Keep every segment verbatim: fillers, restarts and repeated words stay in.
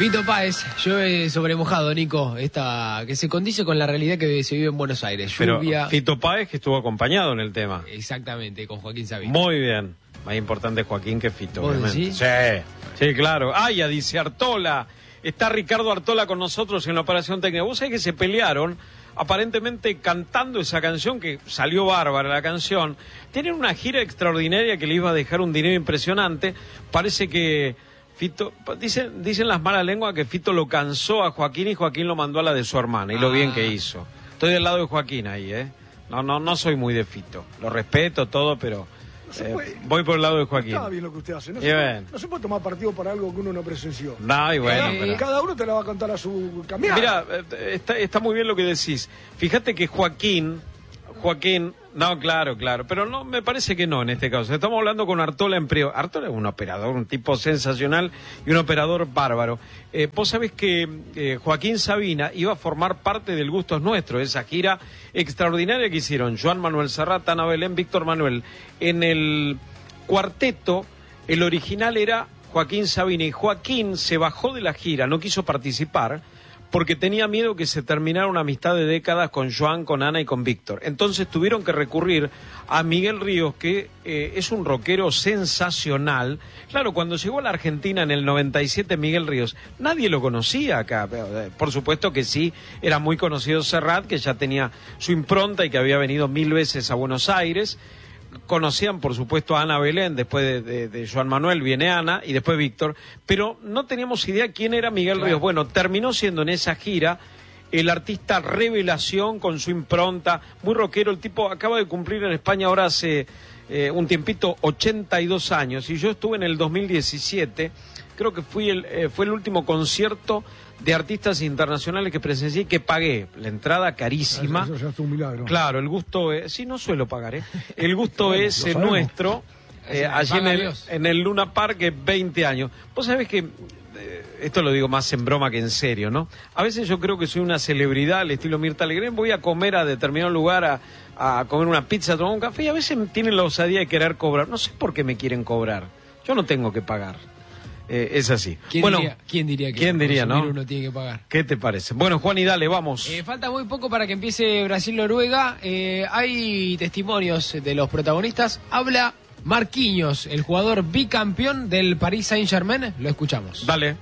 Fito Páez, llueve sobre mojado, Nico, esta, que se condice con la realidad que se vive en Buenos Aires. Lluvia. Pero Fito Páez que estuvo acompañado en el tema. Exactamente, con Joaquín Sabina. Muy bien. Más importante Joaquín que Fito, ¿Vos obviamente. decís? Sí, sí, claro. Ah, ya dice Artola. Está Ricardo Artola con nosotros en la operación técnica. Vos sabés que se pelearon, aparentemente cantando esa canción, que salió bárbara la canción. Tienen una gira extraordinaria que le iba a dejar un dinero impresionante. Parece que Fito, dicen, dicen las malas lenguas que Fito lo cansó a Joaquín y Joaquín lo mandó a la de su hermana, y lo ah. bien que hizo. Estoy del lado de Joaquín ahí, ¿eh? No, no, no soy muy de Fito. Lo respeto todo, pero eh, puede, voy por el lado de Joaquín. Está bien lo que usted hace. No, Y se, bien. puede, no se puede tomar partido por algo que uno no presenció. No, y bueno, cada, pero... cada uno te la va a cantar a su camino. Mira, está, está muy bien lo que decís. Fíjate que Joaquín, Joaquín, no, claro, claro, pero no, me parece que no en este caso. Estamos hablando con Artola en privado. Artola es un operador, un tipo sensacional y un operador bárbaro. Eh, vos sabés que eh, Joaquín Sabina iba a formar parte del Gustos Nuestros, esa gira extraordinaria que hicieron Joan Manuel Serrat, Ana Belén, Víctor Manuel. En el cuarteto, el original era Joaquín Sabina, y Joaquín se bajó de la gira, no quiso participar, porque tenía miedo que se terminara una amistad de décadas con Joan, con Ana y con Víctor. Entonces tuvieron que recurrir a Miguel Ríos, que eh, es un rockero sensacional. Claro, cuando llegó a la Argentina en el noventa y siete Miguel Ríos, nadie lo conocía acá. Por supuesto que sí, era muy conocido Serrat, que ya tenía su impronta y que había venido mil veces a Buenos Aires. Conocían, por supuesto, a Ana Belén, después de, de, de Joan Manuel viene Ana y después Víctor, pero no teníamos idea quién era Miguel claro. Ríos. Bueno, terminó siendo en esa gira el artista revelación con su impronta, muy rockero. El tipo acaba de cumplir en España ahora hace eh, un tiempito ochenta y dos años, y yo estuve en el dos mil diecisiete, creo que fui el, eh, fue el último concierto de artistas internacionales que presencié, que pagué la entrada carísima. Eso ya es un milagro. Claro, el gusto es, sí, no suelo pagar, ¿eh? El gusto bueno, es eh, nuestro, eh, allí en el, en el Luna Park, veinte años. Vos sabés que, eh, esto lo digo más en broma que en serio, ¿no? A veces yo creo que soy una celebridad al estilo Mirta Legrand, voy a comer a determinado lugar, a, a comer una pizza, a tomar un café, y a veces tienen la osadía de querer cobrar. No sé por qué me quieren cobrar, yo no tengo que pagar. Eh, es así. ¿Quién, bueno, diría, ¿quién diría que ¿quién diría, no? uno tiene que pagar? ¿Qué te parece? Bueno, Juan, y dale, vamos. Eh, falta muy poco para que empiece Brasil-Noruega. Eh, hay testimonios de los protagonistas. Habla Marquinhos, el jugador bicampeón del Paris Saint-Germain. Lo escuchamos. Dale.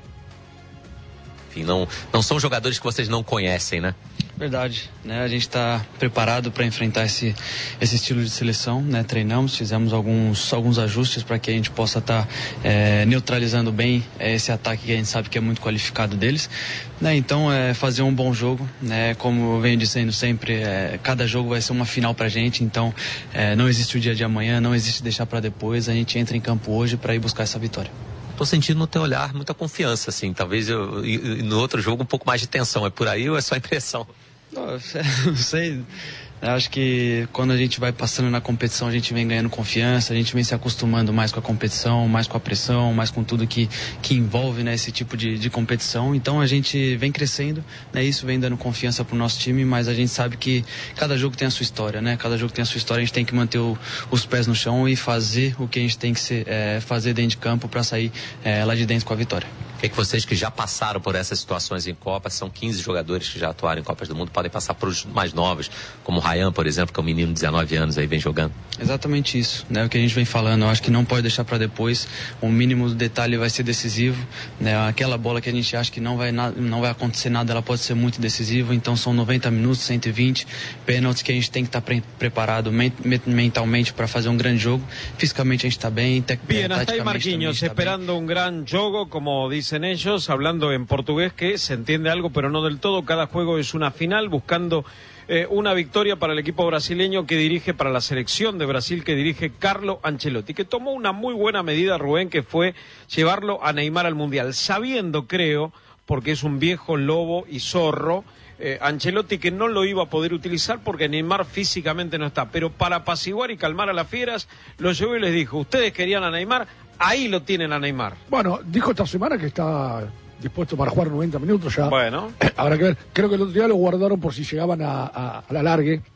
Enfim, não, não são jogadores que vocês não conhecem, né? Verdade, né? A gente está preparado para enfrentar esse, esse estilo de seleção, né? Treinamos, fizemos alguns, alguns ajustes para que a gente possa estar tá, é, neutralizando bem é, esse ataque que a gente sabe que é muito qualificado deles, né? Então, é fazer um bom jogo, né? Como eu venho dizendo sempre, é, cada jogo vai ser uma final para a gente, então é, não existe o dia de amanhã, não existe deixar para depois, a gente entra em campo hoje para ir buscar essa vitória. Tô sentindo no teu olhar muita confiança, assim, talvez eu, e, e no outro jogo um pouco mais de tensão, é por aí ou é só impressão? Não, não sei, eu acho que quando a gente vai passando na competição a gente vem ganhando confiança, a gente vem se acostumando mais com a competição, mais com a pressão, mais com tudo que, que envolve, né, esse tipo de, de competição. Então a gente vem crescendo, né, isso vem dando confiança pro nosso time, mas a gente sabe que cada jogo tem a sua história, né, cada jogo tem a sua história, a gente tem que manter o, os pés no chão e fazer o que a gente tem que ser, é, fazer dentro de campo para sair é, lá de dentro com a vitória. O que, que vocês que já passaram por essas situações em Copa, são quinze jogadores que já atuaram em Copas do Mundo, podem passar para os mais novos, como o Ryan, por exemplo, que é um menino de dezenove anos aí, vem jogando? Exatamente isso, né? O que a gente vem falando, eu acho que não pode deixar para depois, o mínimo do detalhe vai ser decisivo, né? Aquela bola que a gente acha que não vai, na, não vai acontecer nada, ela pode ser muito decisiva, então são noventa minutos, cento e vinte pênaltis que a gente tem que estar pre preparado men mentalmente para fazer um grande jogo, fisicamente a gente está bem, bien, hasta ahí Marquinhos, esperando un gran juego, como dicen ellos, hablando en portugués, que se entiende algo, pero no del todo. Cada juego es una final, buscando eh, una victoria para el equipo brasileño que dirige, para la selección de Brasil que dirige Carlo Ancelotti, que tomó una muy buena medida, Rubén, que fue llevarlo a Neymar al Mundial, sabiendo, creo, porque es un viejo lobo y zorro, eh, Ancelotti, que no lo iba a poder utilizar porque Neymar físicamente no está, pero para apaciguar y calmar a las fieras, lo llevó y les dijo, ustedes querían a Neymar, ahí lo tienen a Neymar. Bueno, dijo esta semana que está dispuesto para jugar noventa minutos ya. Bueno. Habrá que ver. Creo que el otro día lo guardaron por si llegaban a, a, a la largue.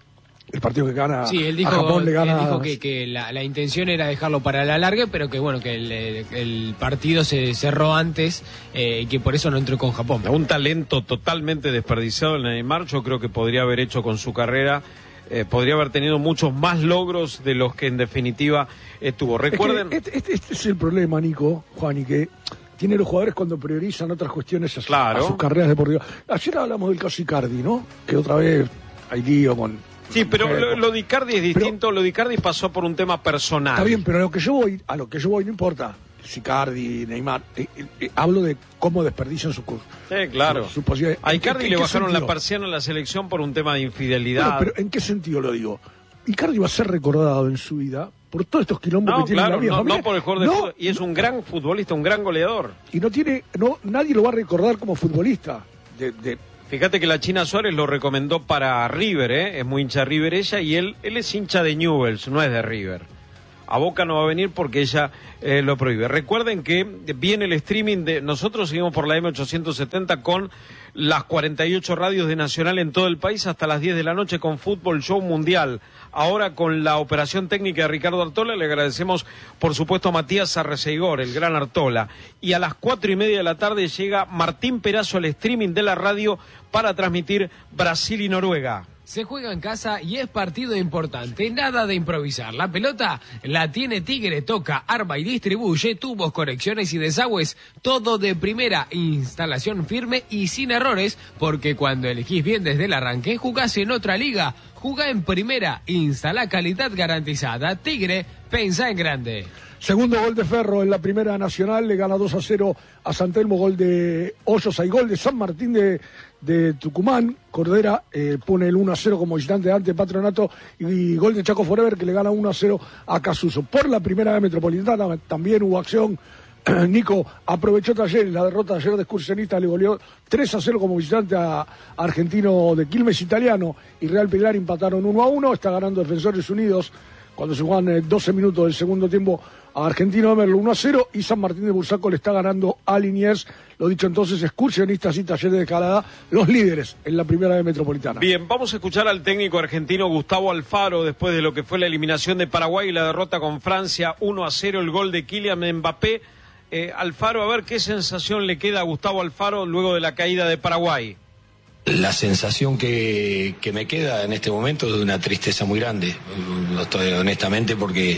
el partido que gana sí, él dijo, a Japón le gana... Él dijo que, que la, la intención era dejarlo para la larga, pero que bueno, que el, el partido se cerró antes eh, y que por eso no entró con Japón. Un talento totalmente desperdiciado en Neymar, yo creo que podría haber hecho con su carrera, eh, podría haber tenido muchos más logros de los que en definitiva eh, tuvo. Recuerden... Es que este, este, este es el problema, Nico, Juan, y que tiene los jugadores cuando priorizan otras cuestiones a, su, claro. a sus carreras deportivas. Ayer hablamos del caso Icardi, ¿no? Que otra vez hay lío con... Sí, pero lo, lo de Icardi es distinto, pero, lo de Icardi pasó por un tema personal. Está bien, pero a lo que yo voy, a lo que yo voy no importa si Icardi, Neymar, eh, eh, hablo de cómo desperdician su curso. Sí, claro. Su, su posibilidad. A Icardi le bajaron sentido? la persiana en la selección por un tema de infidelidad. Bueno, pero ¿en qué sentido lo digo? Icardi va a ser recordado en su vida por todos estos quilombos no, que tiene claro, la vida no, familiar. no por el jugador de no, fútbol, y es un gran futbolista, un gran goleador. Y no tiene, no, nadie lo va a recordar como futbolista. De, de, Fíjate que la China Suárez lo recomendó para River, ¿eh? Es muy hincha de River ella, y él, él es hincha de Newell's, no es de River. A Boca no va a venir porque ella eh, lo prohíbe. Recuerden que viene el streaming de... Nosotros seguimos por la eme ochocientos setenta con las cuarenta y ocho radios de Nacional en todo el país hasta las diez de la noche con Fútbol Show Mundial. Ahora con la operación técnica de Ricardo Artola, le agradecemos por supuesto a Matías Arreceigor, el gran Artola. Y a las cuatro y media de la tarde llega Martín Perazo al streaming de la radio para transmitir Brasil y Noruega. Se juega en casa y es partido importante, nada de improvisar. La pelota la tiene Tigre, toca, arma y distribuye, tubos, conexiones y desagües, todo de primera, instalación firme y sin errores, porque cuando elegís bien desde el arranque, jugás en otra liga, jugá en primera, instala calidad garantizada. Tigre, pensá en grande. Segundo gol de Ferro en la Primera Nacional, le gana dos a cero a San Telmo, gol de Hoyos, hay gol de San Martín de, de Tucumán, Cordera eh, pone el uno a cero como visitante ante Patronato, y, y gol de Chaco Forever que le gana uno a cero a Casuso. Por la Primera Metropolitana también hubo acción. Nico aprovechó Talleres, la derrota de ayer de Excursionista, le goleó tres a cero como visitante a Argentino de Quilmes Italiano, y Real Pilar empataron uno a uno, está ganando Defensores Unidos cuando se juegan eh, doce minutos del segundo tiempo a Argentino de Merlo uno a cero, y San Martín de Bursaco le está ganando a Liniers. Lo dicho entonces, Excursionistas y Talleres de Escalada, los líderes en la Primera de Metropolitana. Bien, vamos a escuchar al técnico argentino Gustavo Alfaro después de lo que fue la eliminación de Paraguay y la derrota con Francia uno a cero, el gol de Kylian Mbappé. Eh, Alfaro, a ver qué sensación le queda a Gustavo Alfaro luego de la caída de Paraguay. La sensación que, que me queda en este momento es de una tristeza muy grande, honestamente, porque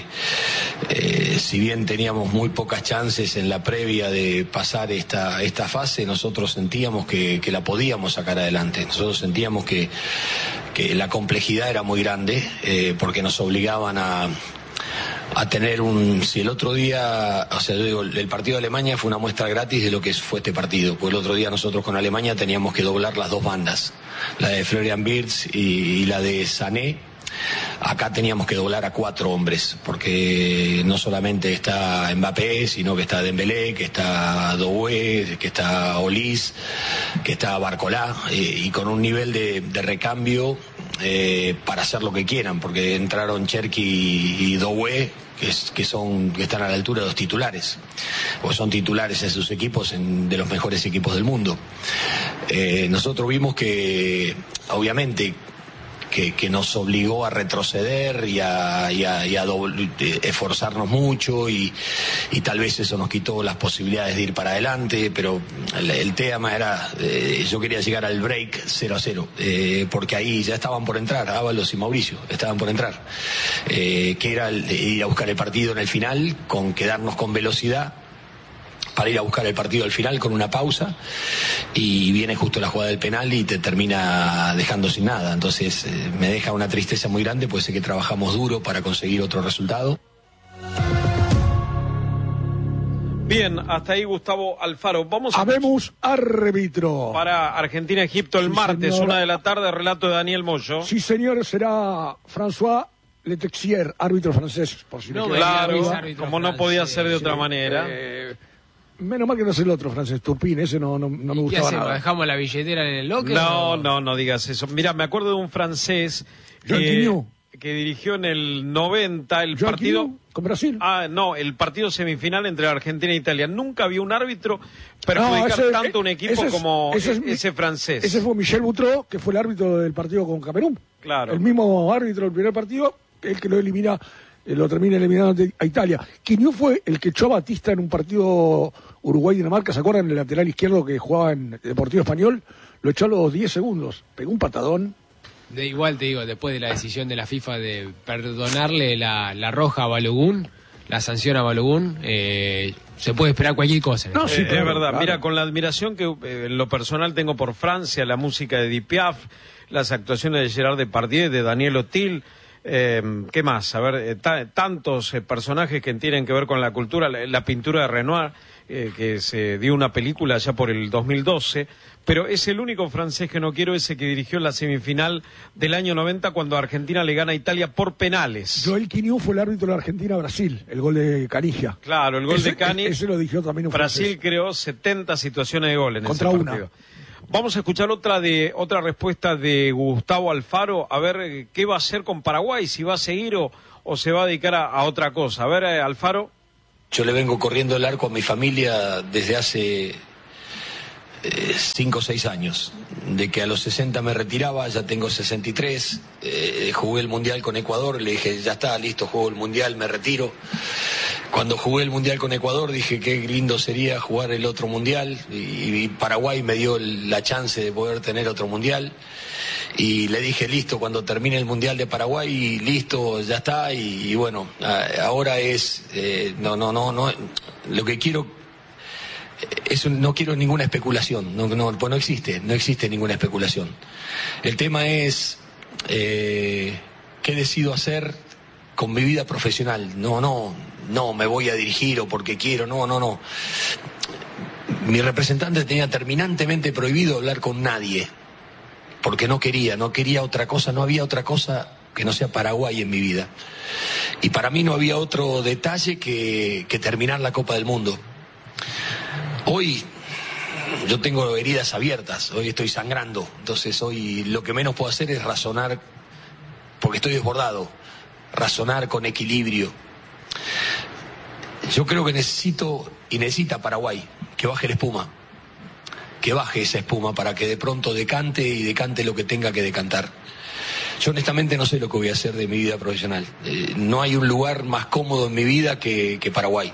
eh, si bien teníamos muy pocas chances en la previa de pasar esta, esta fase, nosotros sentíamos que, que la podíamos sacar adelante. Nosotros sentíamos que, que la complejidad era muy grande, eh, porque nos obligaban a... a tener un, si el otro día, o sea, yo digo, el partido de Alemania fue una muestra gratis de lo que fue este partido, pues el otro día nosotros con Alemania teníamos que doblar las dos bandas, la de Florian Wirtz y, y la de Sané. Acá teníamos que doblar a cuatro hombres, porque no solamente está Mbappé, sino que está Dembélé, que está Doué, que está Olís, que está Barcolá, eh, y con un nivel de, de recambio eh, para hacer lo que quieran, porque entraron Cherki y, y Doué, que, es, que son que están a la altura de los titulares, o son titulares en sus equipos, en, de los mejores equipos del mundo. Eh, nosotros vimos que, obviamente, Que, que nos obligó a retroceder y a, y a, y a doble, esforzarnos mucho, y, y tal vez eso nos quitó las posibilidades de ir para adelante, pero el, el tema era, eh, yo quería llegar al break cero a cero, eh, porque ahí ya estaban por entrar, Ábalos y Mauricio, estaban por entrar, eh, que era el, ir a buscar el partido en el final, con quedarnos con velocidad, para ir a buscar el partido al final con una pausa, y viene justo la jugada del penal y te termina dejando sin nada. Entonces eh, me deja una tristeza muy grande, pues sé que trabajamos duro para conseguir otro resultado. Bien, hasta ahí Gustavo Alfaro. Vamos a Habemos árbitro para Argentina-Egipto el sí, martes, señor. una de la tarde, relato de Daniel Moyo. Sí, señor, será François Letexier, árbitro francés, por si No, me queda Claro, duda. como no podía ser de otra manera. Eh, menos mal que no es el otro francés, Turpin, ese no, no, no me ¿Qué gustaba hacemos? nada. ¿Dejamos la billetera en el locker? No, o- no, no digas eso. Mira, me acuerdo de un francés Jean eh, Quignou. que dirigió en el noventa el Joaquín, partido... con Brasil. Ah, no, el partido semifinal entre Argentina e Italia. Nunca había un árbitro perjudicar No, ese- tanto un equipo ese es- como ese es- ese francés. Ese fue Michel Boutreau, que fue el árbitro del partido con Camerún. Claro. El mismo árbitro del primer partido, el que lo elimina, eh, lo termina eliminando a Italia. Quiniú fue el que echó a Batista en un partido Uruguay-Dinamarca, ¿se acuerdan? El lateral izquierdo que jugaba en Deportivo Español, lo echó a los diez segundos. Pegó un patadón. De igual te digo, después de la decisión de la FIFA de perdonarle la, la roja a Balogun, la sanción a Balogun, eh, se puede esperar cualquier cosa. No, sí, Eh, claro, es verdad, claro. mira, con la admiración que eh, en lo personal tengo por Francia, la música de Edith Piaf, las actuaciones de Gerard Depardieu, de Daniel Otil, eh, ¿qué más? A ver, eh, ta- tantos eh, personajes que tienen que ver con la cultura, la, la pintura de Renoir, eh, que se dio una película ya por el dos mil doce, pero es el único francés que no quiero, ese que dirigió la semifinal del año noventa cuando Argentina le gana a Italia por penales. Joel Quiniú fue el árbitro de Argentina-Brasil, el gol de Canigia. Claro, el gol Ese- de Cani. Ese lo dirigió también un Brasil francés. creó setenta situaciones de gol en Contra ese una. partido. Vamos a escuchar otra de otra respuesta de Gustavo Alfaro, a ver eh, qué va a hacer con Paraguay, si va a seguir o, o se va a dedicar a, a otra cosa. A ver, eh, Alfaro. Yo le vengo corriendo el arco a mi familia desde hace eh, cinco o seis años. De que a los sesenta me retiraba, ya tengo sesenta y tres, eh, jugué el Mundial con Ecuador, le dije, ya está, listo, juego el Mundial, me retiro. Cuando jugué el Mundial con Ecuador dije qué lindo sería jugar el otro Mundial y, y Paraguay me dio la chance de poder tener otro Mundial. Y le dije, listo, cuando termine el Mundial de Paraguay, listo, ya está. Y, y bueno, a, ahora es, eh, no, no, no, no, lo que quiero, es un, no quiero ninguna especulación, no, no, pues no existe, no existe ninguna especulación. El tema es, eh, ¿qué decido hacer con mi vida profesional? No, no, no, me voy a dirigir o porque quiero, no, no, no. Mi representante tenía terminantemente prohibido hablar con nadie. Porque no quería, no quería otra cosa, no había otra cosa que no sea Paraguay en mi vida. Y para mí no había otro detalle que, que terminar la Copa del Mundo. Hoy yo tengo heridas abiertas, hoy estoy sangrando, entonces hoy lo que menos puedo hacer es razonar, porque estoy desbordado, razonar con equilibrio. Yo creo que necesito, y necesita Paraguay, que baje la espuma. Que baje esa espuma para que de pronto decante y decante lo que tenga que decantar. Yo honestamente no sé lo que voy a hacer de mi vida profesional. Eh, no hay un lugar más cómodo en mi vida que, que Paraguay.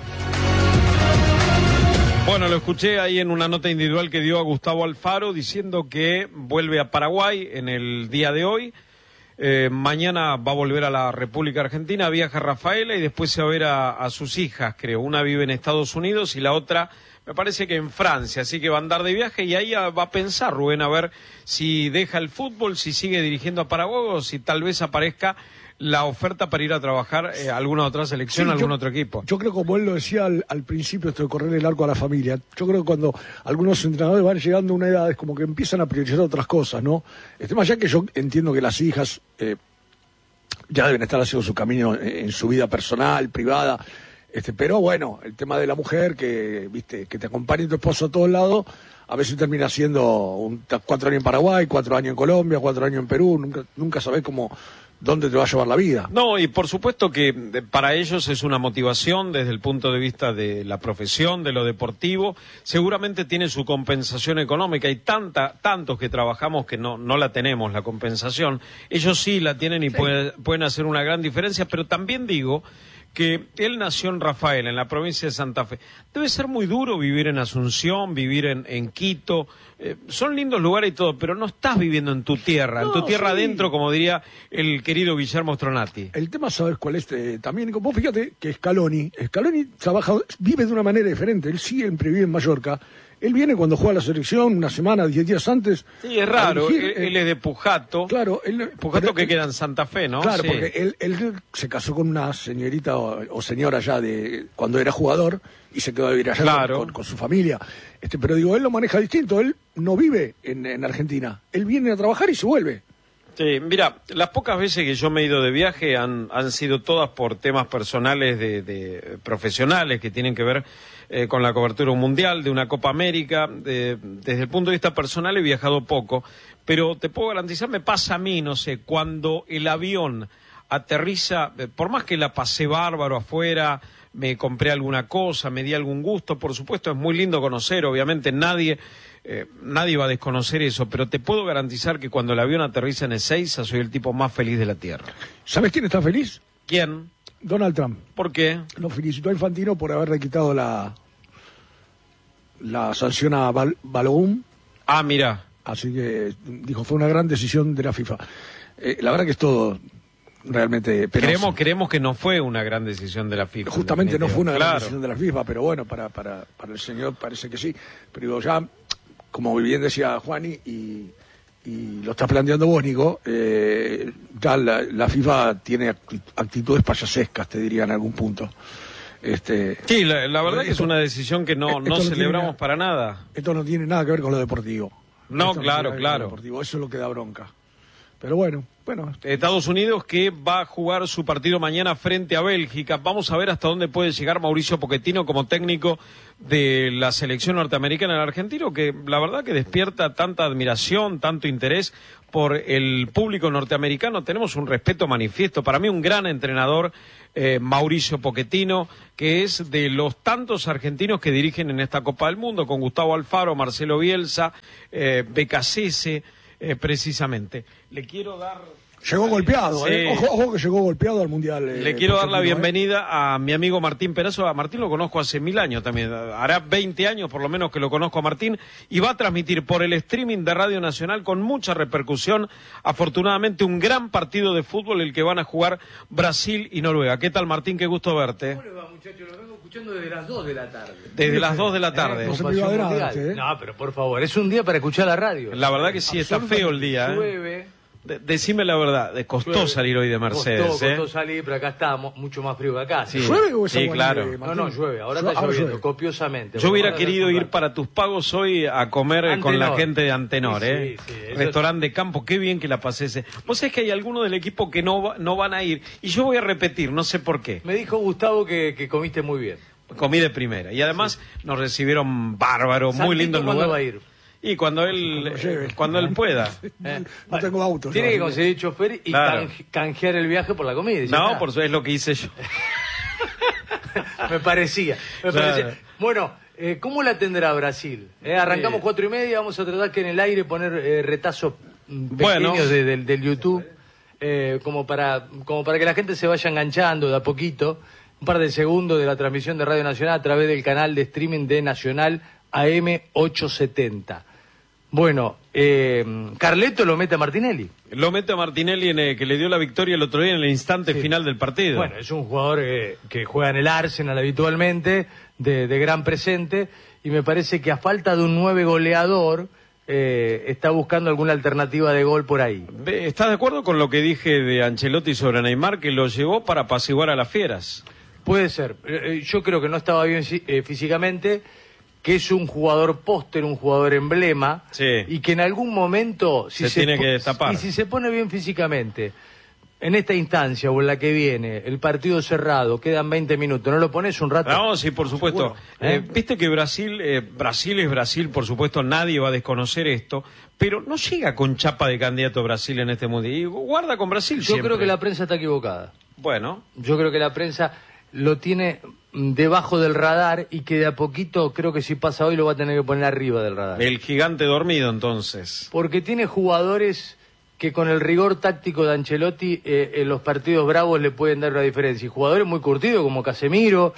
Bueno, lo escuché ahí en una nota individual que dio a Gustavo Alfaro diciendo que vuelve a Paraguay en el día de hoy. Eh, mañana va a volver a la República Argentina, viaja a Rafaela y después se va a ver a, a sus hijas, creo. Una vive en Estados Unidos y la otra me parece que en Francia, así que va a andar de viaje y ahí va a pensar Rubén a ver si deja el fútbol, si sigue dirigiendo a Paraguay o si tal vez aparezca la oferta para ir a trabajar eh, a alguna otra selección, Sí, a algún yo- otro equipo. Yo creo, como él lo decía al, al principio, esto de correr el arco a la familia, yo creo que cuando algunos entrenadores van llegando a una edad es como que empiezan a priorizar otras cosas, ¿no? Este, más allá que yo entiendo que las hijas eh, ya deben estar haciendo su camino en, en su vida personal, privada, este, pero bueno, el tema de la mujer que, viste, que te acompañe tu esposo a todos lados, a veces termina siendo un, cuatro años en Paraguay, cuatro años en Colombia, cuatro años en Perú, nunca, nunca sabés cómo, dónde te va a llevar la vida. No, y por supuesto que eh, para ellos es una motivación desde el punto de vista de la profesión, de lo deportivo. Seguramente tiene su compensación económica. Hay tanta, tantos que trabajamos que no, no la tenemos, la compensación. Ellos sí la tienen y Sí. puede- pueden hacer una gran diferencia, pero también digo que él nació en Rafaela, en la provincia de Santa Fe. Debe ser muy duro vivir en Asunción, vivir en, en Quito. Eh, son lindos lugares y todo, pero no estás viviendo en tu tierra, en No, tu tierra sí. adentro, como diría el querido Guillermo Stronati. El tema, ¿sabes cuál es? Eh, también, vos fíjate que Scaloni, Scaloni trabaja, vive de una manera diferente. Él siempre vive en Mallorca. Él viene cuando juega la selección, una semana, diez días antes. Sí, es a raro. dirigir, Él, eh, él es de Pujato. Claro, él, Pujato pero que él- queda en Santa Fe, ¿no? Claro, Sí. porque él, él se casó con una señorita o, o señora ya de cuando era jugador y se quedó a vivir allá Claro. con, con- con su familia. Este, pero digo, él lo maneja distinto. Él no vive en, en Argentina. Él viene a trabajar y se vuelve. Sí, mira, las pocas veces que yo me he ido de viaje han, han sido todas por temas personales de, de profesionales que tienen que ver eh, con la cobertura de un mundial, de una Copa América. De, desde el punto de vista personal he viajado poco, pero te puedo garantizar, me pasa a mí, no sé, cuando el avión aterriza, eh, por más que la pasé bárbaro afuera, me compré alguna cosa, me di algún gusto, por supuesto es muy lindo conocer, obviamente nadie... Eh, nadie va a desconocer eso, pero te puedo garantizar que cuando el avión aterriza en Ezeiza soy el tipo más feliz de la Tierra. ¿Sabes quién está feliz? ¿Quién? Donald Trump. ¿Por qué? Lo felicitó a Infantino por haberle quitado la, la sanción a Bal Balogun. Ah, mira. Así que dijo, fue una gran decisión de la FIFA. Eh, la verdad que es todo realmente penoso. Creemos, creemos que no fue una gran decisión de la FIFA. Justamente no fue una gran claro. decisión de la FIFA, pero bueno, para, para, para el señor parece que sí. Pero digo, ya... Como bien decía Juani, y, y lo está planteando vos, Nico, eh, ya la, la FIFA tiene actitudes payasescas, te diría en algún punto. Este, sí, la, la verdad esto, que es una decisión que no, no celebramos tiene, para nada. Esto no tiene nada que ver con lo deportivo. No, esto claro, no claro. Deportivo. Eso es lo que da bronca. Pero bueno, bueno. Estados Unidos que va a jugar su partido mañana frente a Bélgica. Vamos a ver hasta dónde puede llegar Mauricio Pochettino como técnico de la selección norteamericana. El argentino que la verdad que despierta tanta admiración, tanto interés por el público norteamericano. Tenemos un respeto manifiesto. Para mí un gran entrenador, eh, Mauricio Pochettino, que es de los tantos argentinos que dirigen en esta Copa del Mundo, con Gustavo Alfaro, Marcelo Bielsa, eh, Becasese, eh, precisamente. Le quiero dar... Llegó golpeado, sí. eh. ojo, ojo que llegó golpeado al Mundial. Eh, Le quiero dar la eh. bienvenida a mi amigo Martín Perazo. A Martín lo conozco hace mil años también. Hará veinte años por lo menos que lo conozco a Martín. Y va a transmitir por el streaming de Radio Nacional con mucha repercusión, afortunadamente, un gran partido de fútbol el que van a jugar Brasil y Noruega. ¿Qué tal, Martín? Qué gusto verte. ¿Cómo le va, muchachos? Lo vengo escuchando desde las dos de la tarde. Desde las dos de la tarde. Eh, no se priva de nada, este, ¿eh? No, pero por favor, es un día para escuchar la radio. La verdad que sí, está feo el día. ¿eh? Llueve. De decime la verdad, de costó Llueve. salir hoy de Mercedes. Costó, ¿eh? costó salir, pero acá estamos mucho más frío que acá. Sí. ¿Llueve o es Sí, agua claro. nieve, No, Martín? no, llueve. Ahora Llueve, está ahora lloviendo llueve. copiosamente. Yo hubiera Ahora querido es un ir rato. para tus pagos hoy a comer eh, con la Antenor. gente de Antenor, Sí, ¿eh? sí, sí, eso Restaurante de campo, qué bien que la pasé ese. Vos sabés que hay algunos del equipo que no, va- no van a ir, y yo voy a repetir, no sé por qué. Me dijo Gustavo que, que comiste muy bien. Comí de primera, y además nos recibieron bárbaro, muy Santito, lindo el ¿cuándo lugar. va a ir? Y cuando él, Cuando lo lleve. eh, cuando él pueda. Eh, No tengo auto. Tiene yo, que así que- conseguir chofer y Claro. canje- canjear el viaje por la comida. y ya No, está. por eso es lo que hice yo. me parecía, me Claro. parecía. Bueno, eh, ¿cómo la tendrá Brasil? Eh, arrancamos Sí. cuatro y media, vamos a tratar que en el aire poner eh, retazos mm, Bueno. pequeños de- del- del YouTube, eh, como para como para que la gente se vaya enganchando de a poquito. Un par de segundos de la transmisión de Radio Nacional a través del canal de streaming de Nacional A M ochocientos setenta. Bueno, eh, Carleto lo mete a Martinelli. Lo mete a Martinelli, en el, que le dio la victoria el otro día en el instante Sí. final del partido. Bueno, es un jugador eh, que juega en el Arsenal habitualmente, de, de gran presente, y me parece que a falta de un nueve goleador, eh, está buscando alguna alternativa de gol por ahí. Ve, ¿estás de acuerdo con lo que dije de Ancelotti sobre Neymar, que lo llevó para apaciguar a las fieras? Puede ser. Eh, eh, yo creo que no estaba bien sí, eh, físicamente, que es un jugador póster, un jugador emblema, Sí. y que en algún momento si Se tiene po- que destapar. y si se pone bien físicamente en esta instancia o en la que viene, el partido cerrado, quedan veinte minutos, ¿no lo pones un rato? No, sí, por supuesto. ¿Eh? Eh, Viste que Brasil, eh, Brasil es Brasil, por supuesto, nadie va a desconocer esto, pero no llega con chapa de candidato a Brasil en este mundial. Y guarda con Brasil Yo siempre. creo que la prensa está equivocada. Bueno, Yo creo que la prensa lo tiene mm, debajo del radar y que de a poquito, creo que si pasa hoy, lo va a tener que poner arriba del radar. el gigante dormido entonces. Porque tiene jugadores que con el rigor táctico de Ancelotti eh, en los partidos bravos le pueden dar una diferencia. Y jugadores muy curtidos como Casemiro,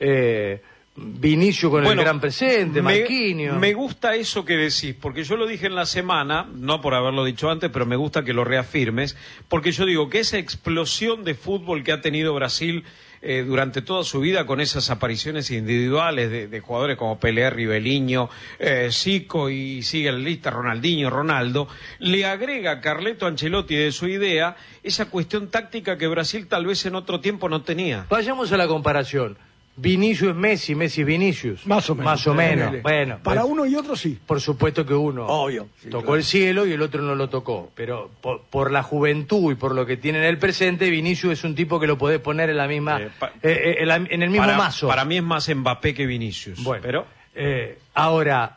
eh, Vinicio con Bueno, el gran presente, me, Marquinhos. me gusta eso que decís, porque yo lo dije en la semana, no por haberlo dicho antes, pero me gusta que lo reafirmes, porque yo digo que esa explosión de fútbol que ha tenido Brasil eh, durante toda su vida con esas apariciones individuales de, de jugadores como Pelé, Riveliño, eh, Zico y sigue la lista, Ronaldinho, Ronaldo, le agrega a Carleto Ancelotti de su idea esa cuestión táctica que Brasil tal vez en otro tiempo no tenía. Vayamos a la comparación. Vinicius es Messi, Messi es Vinicius. Más o menos. Más o menos. Bueno, para pues, uno y otro sí. por supuesto que uno Obvio, sí, tocó claro. el cielo y el otro no lo tocó. Pero por, por la juventud y por lo que tiene en el presente, Vinicius es un tipo que lo podés poner en la misma, Eh, pa- eh, eh, en, la- en el mismo para, mazo. para mí es más Mbappé que Vinicius. Bueno, pero eh, ahora,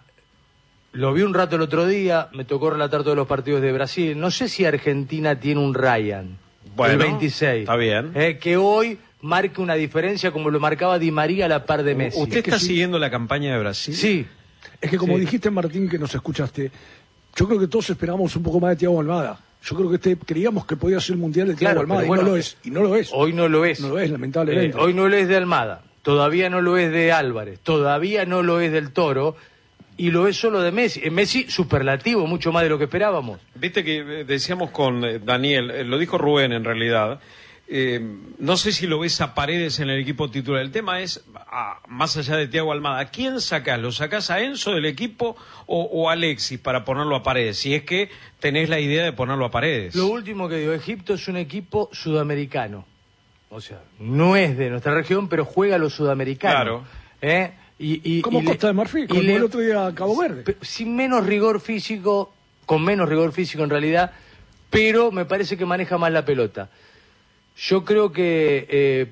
lo vi un rato el otro día, me tocó relatar todos los partidos de Brasil. No sé si Argentina tiene un Ryan, Bueno, el veintiséis. está bien. eh, que hoy marque una diferencia como lo marcaba Di María a la par de Messi. ¿usted está siguiendo la campaña de Brasil? Sí. Es que como Sí. dijiste, Martín, que nos escuchaste, yo creo que todos esperábamos un poco más de Thiago Almada. Yo creo que este, creíamos que podía ser el Mundial de Thiago Claro, Almada pero y bueno, no lo es. Y no lo es. Hoy no lo es. No lo es, lamentablemente. Eh, hoy no lo es de Almada, todavía no lo es de Álvarez, todavía no lo es del Toro, y lo es solo de Messi. Eh, Messi, superlativo, mucho más de lo que esperábamos. Viste que eh, decíamos con eh, Daniel, eh, lo dijo Rubén en realidad, eh, no sé si lo ves a Paredes en el equipo titular. El tema es, ah, más allá de Thiago Almada, ¿a quién sacás? ¿Lo sacás a Enzo del equipo o, o a Alexis para ponerlo a Paredes? Si es que tenés la idea de ponerlo a Paredes. Lo último que digo, Egipto es un equipo sudamericano. O sea, no es de nuestra región, pero juega a los sudamericanos. Claro. ¿Eh? Y, y, Como y Costa le- de Marfil, y como le- el otro día a Cabo Verde. Pe- sin menos rigor físico, con menos rigor físico en realidad, pero me parece que maneja más la pelota. Yo creo que eh,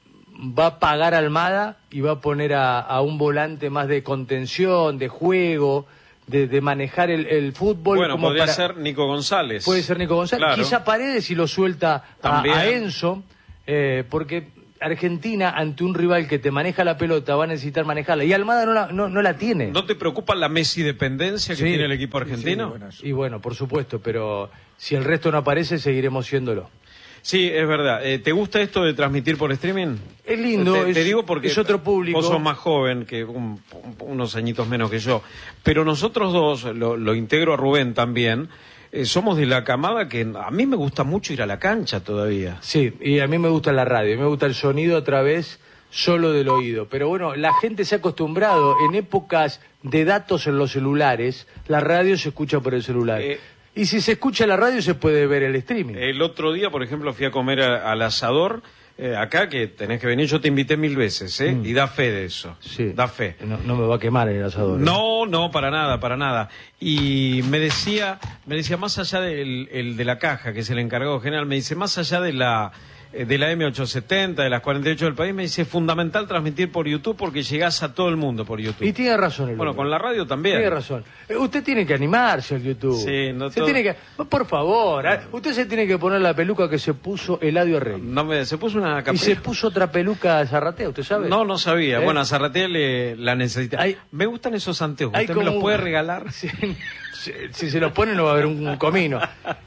va a pagar Almada y va a poner a, a un volante más de contención, de juego, de, de manejar el, el fútbol. Bueno, como podría para- ser Nico González. Puede ser Nico González. Claro. Quizá Paredes si lo suelta a, También. a Enzo, eh, porque Argentina, ante un rival que te maneja la pelota, va a necesitar manejarla. Y Almada no la, no, no la tiene. ¿No te preocupa la Messi dependencia que Sí. tiene el equipo argentino? Sí, buenas. Y bueno, por supuesto, pero si el resto no aparece, seguiremos siéndolo. Sí, es verdad. Eh, ¿Te gusta esto de transmitir por streaming? Es lindo, Te, te es- digo porque es otro público. Vos sos más joven, que un- un- unos añitos menos que yo. Pero nosotros dos, lo, lo integro a Rubén también, eh, somos de la camada que a mí me gusta mucho ir a la cancha todavía. Sí, y a mí me gusta la radio, me gusta el sonido a través solo del oído. Pero bueno, la gente se ha acostumbrado, en épocas de datos en los celulares, la radio se escucha por el celular. Eh, y si se escucha la radio, se puede ver el streaming. El otro día, por ejemplo, fui a comer a- al asador, eh, acá que tenés que venir, yo te invité mil veces, ¿eh? Mm. Y da fe de eso. Sí. Da fe. No, no me va a quemar el asador. ¿eh? No, no, para nada, para nada. Y me decía, me decía, más allá del el de la caja, que es el encargado general, me dice, más allá de la eh, de la eme ochocientos setenta, de las cuarenta y ocho del país, me dice, es fundamental transmitir por YouTube porque llegás a todo el mundo por YouTube. Y tiene razón el Bueno, hombre. con la radio también. Tiene razón. Eh, Usted tiene que animarse al YouTube. Sí, no se todo- tiene que, por favor, ¿eh? Usted se tiene que poner la peluca que se puso Eladio Rey. No me, se puso una Y campera. se puso otra peluca a Zarratea, ¿usted sabe? No, no sabía. ¿Eh? Bueno, a Zarratea le la necesita. Hay- me gustan esos anteojos. Hay ¿Usted me como los puede un- regalar? Si, si- si se los pone no va a haber un, un comino.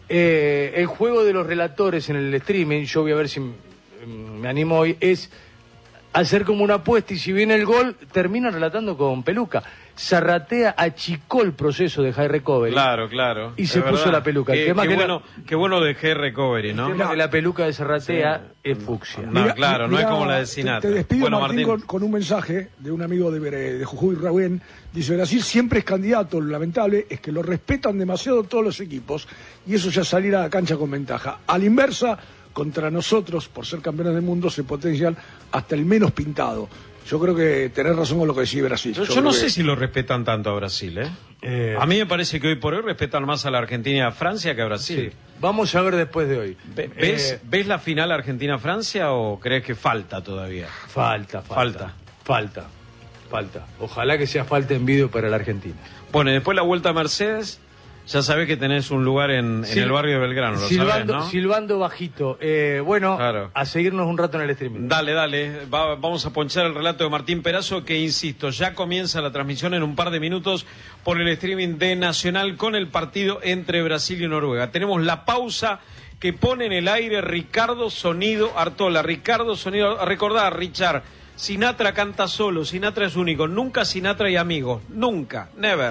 Eh, el juego de los relatores en el streaming, yo voy a ver si m- me animo hoy, es hacer como una apuesta y si viene el gol, terminan relatando con peluca. Zarratea achicó el proceso de high recovery. Claro, claro. Y es se puso verdad. la peluca. El Qué, tema qué que la- bueno, qué bueno de G Recovery, ¿no? El tema que la peluca de Zarratea es fucsia. No, Mirá, claro, no mirá, es como la de te- Sinatra. Te, despido, Bueno, Martín, Martín. Con, con un mensaje de un amigo de, de Jujuy, Rubén. Dice, Brasil siempre es candidato, lo lamentable es que lo respetan demasiado todos los equipos y eso ya salir a la cancha con ventaja. A la inversa, contra nosotros, por ser campeones del mundo, se potencian hasta el menos pintado. Yo creo que tenés razón con lo que decía Brasil. Yo, yo creo no que- sé si lo respetan tanto a Brasil, ¿eh? Eh, A mí me parece que hoy por hoy respetan más a la Argentina y a Francia que a Sí. Brasil. Vamos a ver después de hoy. Ve- ¿Ves, Eh, ¿Ves la final Argentina-Francia o crees que falta todavía? Falta, falta, falta, falta. Ojalá que sea falta en vídeo para la Argentina. Bueno, y después la vuelta a Mercedes, ya sabés que tenés un lugar en, en Sil- el barrio de Belgrano, lo silbando, sabés, ¿no? silbando bajito. Eh, bueno, Claro. a seguirnos un rato en el streaming. Dale, dale, Va- vamos a ponchar el relato de Martín Perazo, que insisto, ya comienza la transmisión en un par de minutos por el streaming de Nacional con el partido entre Brasil y Noruega. Tenemos la pausa que pone en el aire Ricardo Sonido Artola. Ricardo Sonido, recordá, Richard, Sinatra canta solo, Sinatra es único, nunca Sinatra y amigos, nunca, never.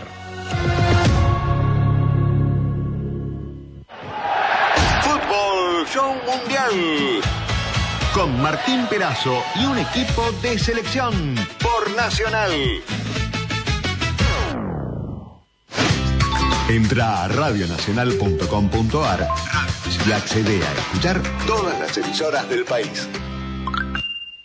Fútbol Show Mundial. Con Martín Perazo y un equipo de selección por Nacional. Entra a radio nacional punto com punto a r y accede a escuchar todas las emisoras del país.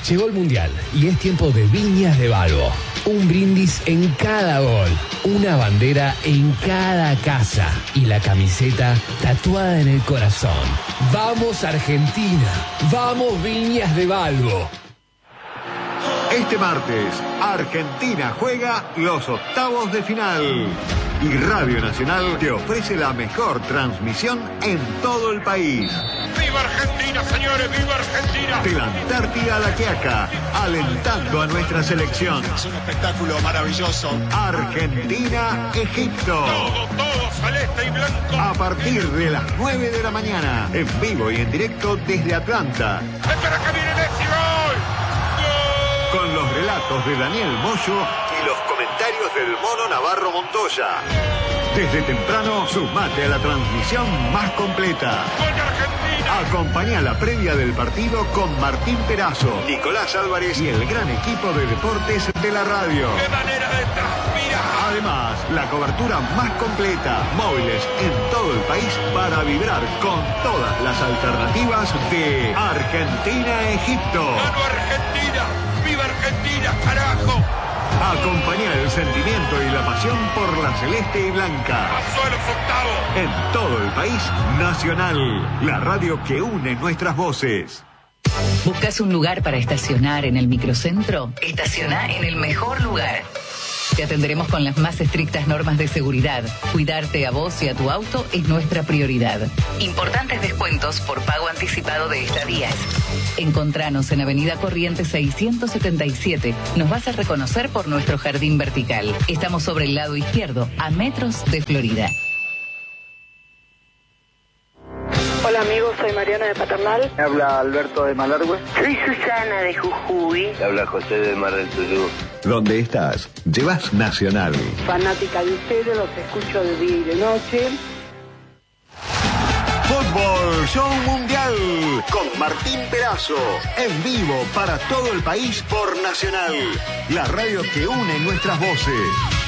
Llegó el Mundial y es tiempo de Viñas de Balbo. Un brindis en cada gol, una bandera en cada casa y la camiseta tatuada en el corazón. ¡Vamos Argentina! ¡Vamos Viñas de Balbo! Este martes, Argentina juega los octavos de final. Y Radio Nacional te ofrece la mejor transmisión en todo el país. ¡Viva Argentina, señores! ¡Viva Argentina! De la Antártida a la Quiaca, alentando a nuestra selección. Es un espectáculo maravilloso. Argentina-Egipto. Todo, todo, celeste y blanco. A partir de las nueve de la mañana, en vivo y en directo desde Atlanta. ¡Espera que viene Messi! ¡Gol! Con los relatos de Daniel Moyo y los comentarios del Mono Navarro Montoya. Desde temprano, sumate a la transmisión más completa. ¡Gol de Argentina! Acompaña la previa del partido con Martín Perazo, Nicolás Álvarez y el gran equipo de deportes de la radio. ¡Qué manera de transpirar! Además, la cobertura más completa, móviles en todo el país para vibrar con todas las alternativas de Argentina-Egipto. ¡Ganó Argentina! ¡Viva Argentina, carajo! Acompaña el sentimiento y la pasión por la celeste y blanca. ¡Pasó a los octavos! En todo el país, Nacional, la radio que une nuestras voces. ¿Buscas un lugar para estacionar en el microcentro? Estaciona en el mejor lugar. Te atenderemos con las más estrictas normas de seguridad. Cuidarte a vos y a tu auto es nuestra prioridad. Importantes descuentos por pago anticipado de estadías. Encontranos en Avenida Corrientes seiscientos setenta y siete. Nos vas a reconocer por nuestro jardín vertical. Estamos sobre el lado izquierdo, a metros de Florida. Hola amigos, soy Mariana de Paternal. Me habla Alberto de Malargüe. Soy Susana de Jujuy. Me habla José de Mar del Tuyú. ¿Dónde estás? Llevas Nacional. Fanática de ustedes, los escucho de día y de noche. Fútbol Show Mundial con Martín Perazo. En vivo para todo el país por Nacional. La radio que une nuestras voces.